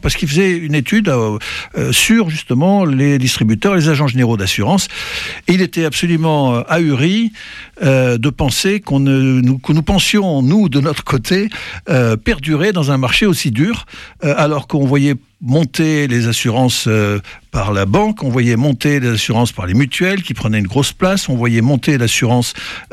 parce qu'il faisait une étude sur justement les distributeurs, les agents généraux d'assurance, et il était absolument ahuri de penser que nous pensions, nous, de notre côté, perdurer dans un marché aussi dur, alors qu'on voyait monter les assurances par la banque, on voyait monter les assurances par les mutuelles qui prenaient une grosse place, on voyait monter l'assurance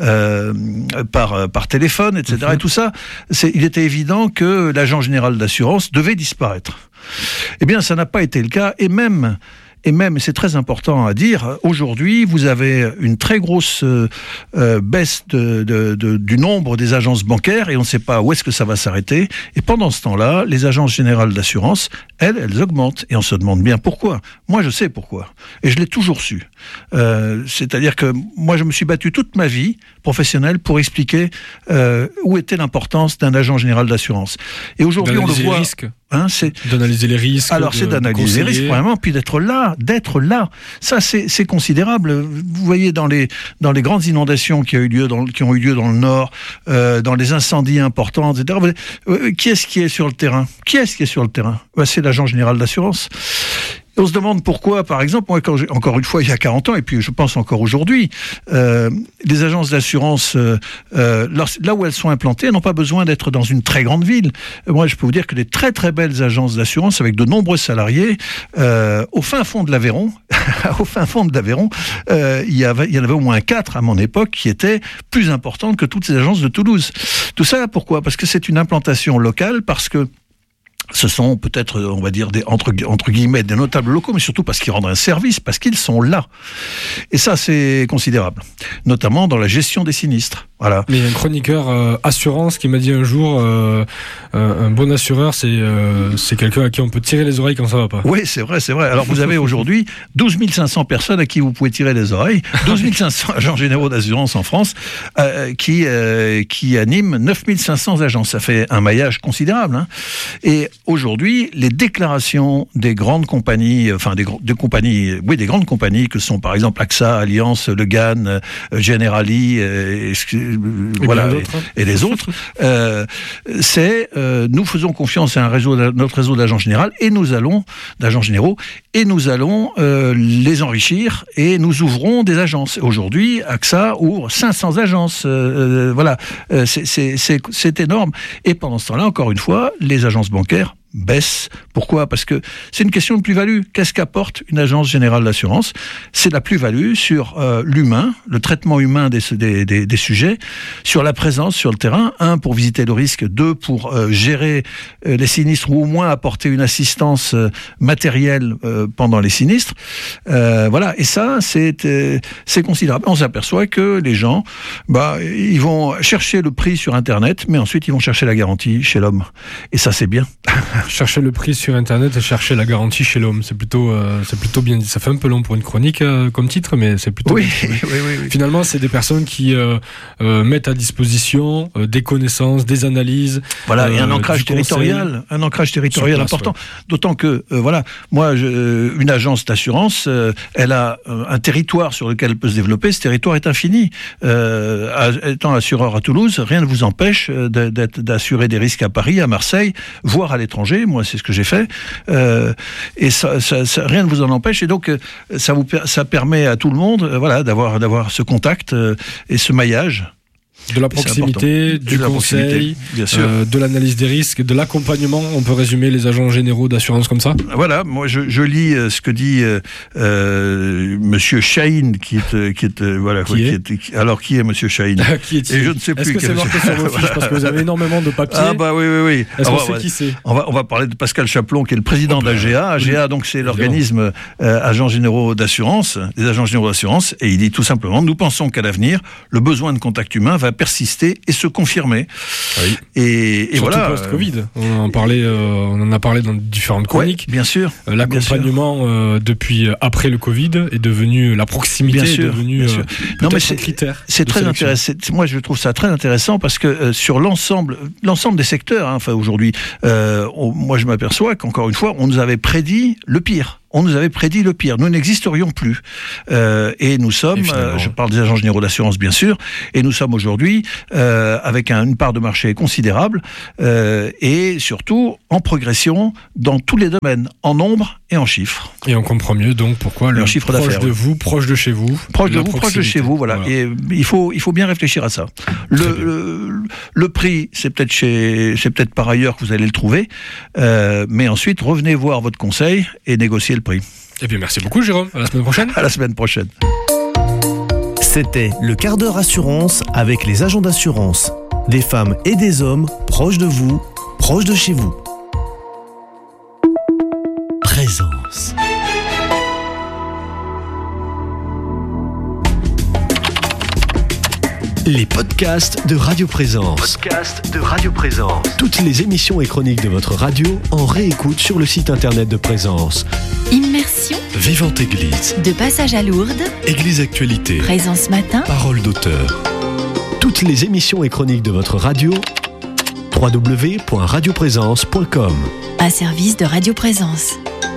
par téléphone, etc. Et tout ça, il était évident que l'agent général d'assurance devait disparaître. Eh bien, ça n'a pas été le cas, et même, c'est très important à dire, aujourd'hui, vous avez une très grosse baisse du nombre des agences bancaires, et on ne sait pas où est-ce que ça va s'arrêter. Et pendant ce temps-là, les agences générales d'assurance, elles augmentent. Et on se demande bien pourquoi. Moi, je sais pourquoi. Et je l'ai toujours su. C'est-à-dire que moi, je me suis battu toute ma vie professionnelle pour expliquer où était l'importance d'un agent général d'assurance. Et aujourd'hui, on le voit... C'est d'analyser les risques. Alors, c'est d'analyser les risques, vraiment, puis d'être là. Ça, c'est considérable. Vous voyez, dans les grandes inondations qui ont eu lieu dans le Nord, dans les incendies importants, etc. Qui est-ce qui est sur le terrain ? C'est l'agent général d'assurance. On se demande pourquoi, par exemple, moi, encore une fois, il y a 40 ans, et puis je pense encore aujourd'hui, les agences d'assurance, là où elles sont implantées, elles n'ont pas besoin d'être dans une très grande ville. Moi, je peux vous dire que des très très belles agences d'assurance, avec de nombreux salariés, au fin fond de l'Aveyron, il y en avait au moins 4 à mon époque qui étaient plus importantes que toutes ces agences de Toulouse. Tout ça, pourquoi ? Parce que c'est une implantation locale, parce que ce sont peut-être, on va dire, entre guillemets, des notables locaux, mais surtout parce qu'ils rendent un service, parce qu'ils sont là. Et ça, c'est considérable. Notamment dans la gestion des sinistres. Voilà. Mais il y a un chroniqueur assurance qui m'a dit un jour, un bon assureur, c'est quelqu'un à qui on peut tirer les oreilles quand ça va pas. Oui, c'est vrai. Alors vous avez aujourd'hui 12 500 personnes à qui vous pouvez tirer les oreilles, 12 500 agents généraux d'assurance en France, qui animent 9 500 agents. Ça fait un maillage considérable. Hein. Et aujourd'hui, les déclarations des grandes compagnies, des grandes compagnies que sont par exemple AXA, Allianz, Le Gall, Generali, et les autres, nous faisons confiance à notre réseau d'agents généraux, et nous allons les enrichir, et nous ouvrons des agences. Aujourd'hui, AXA ouvre 500 agences. C'est énorme. Et pendant ce temps-là, encore une fois, les agences bancaires baisse. Pourquoi ? Parce que c'est une question de plus-value. Qu'est-ce qu'apporte une agence générale d'assurance ? C'est la plus-value sur l'humain, le traitement humain des sujets, sur la présence sur le terrain, 1, pour visiter le risque, 2, pour gérer les sinistres, ou au moins apporter une assistance matérielle pendant les sinistres. Et ça, c'est considérable. On s'aperçoit que les gens, ils vont chercher le prix sur Internet, mais ensuite ils vont chercher la garantie chez l'homme. Et ça, c'est bien. Chercher le prix sur Internet et chercher la garantie chez l'homme, c'est plutôt bien dit. Ça fait un peu long pour une chronique comme titre, mais c'est plutôt oui. Finalement, c'est des personnes qui mettent à disposition des connaissances, des analyses. Voilà, et un ancrage territorial important. D'autant que, une agence d'assurance, elle a un territoire sur lequel elle peut se développer. Ce territoire est infini. Étant assureur à Toulouse, rien ne vous empêche d'assurer des risques à Paris, à Marseille, voire à l'étranger. Moi, c'est ce que j'ai fait. Et ça, rien ne vous en empêche. Et donc, ça permet à tout le monde, d'avoir ce contact et ce maillage. De la proximité, du conseil, bien sûr. De l'analyse des risques, de l'accompagnement. On peut résumer les agents généraux d'assurance comme ça. Voilà, moi je lis ce que dit Monsieur Chahine, qui est alors qui est Monsieur Chahine? Qui est-il? Et je ne sais plus. Est-ce que c'est marqué sur vos fiches parce que vous avez énormément de papiers? Ah oui. Est-ce qu'on sait qui c'est? On va parler de Pascal Chaplon, qui est le président d'AGA. AGA, donc c'est l'organisme agents généraux d'assurance, des agents généraux d'assurance, et il dit tout simplement: nous pensons qu'à l'avenir, le besoin de contact humain va persister et se confirmer. Oui. Et surtout voilà. Post-Covid. On en a parlé dans différentes chroniques. Ouais, bien sûr. L'accompagnement depuis après le Covid est devenu, la proximité est devenue un critère. C'est très intéressant. Moi, je trouve ça très intéressant parce que sur l'ensemble des secteurs, aujourd'hui, moi je m'aperçois qu'encore une fois, on nous avait prédit le pire. on nous avait prédit le pire. Nous n'existerions plus. Et nous sommes, je parle des agents généraux d'assurance bien sûr, et nous sommes aujourd'hui avec une part de marché considérable et surtout en progression dans tous les domaines, en nombre et en chiffres. Et on comprend mieux donc pourquoi le chiffre proche d'affaires, de vous, proche de chez vous. Proche de chez vous, voilà. Et il faut bien réfléchir à ça. Le prix, c'est peut-être par ailleurs que vous allez le trouver, mais ensuite revenez voir votre conseil et négocier le prix. Et bien merci beaucoup Jérôme, à la semaine prochaine. À la semaine prochaine. C'était le quart d'heure assurance avec les agents d'assurance. Des femmes et des hommes proches de vous, proches de chez vous. Présence. Les podcasts de Radio Présence. Toutes les émissions et chroniques de votre radio en réécoute sur le site internet de Présence. Immersion. Vivante Église. De passage à Lourdes. Église Actualité. Présence matin. Parole d'auteur. Toutes les émissions et chroniques de votre radio. www.radioprésence.com. Un service de Radio Présence.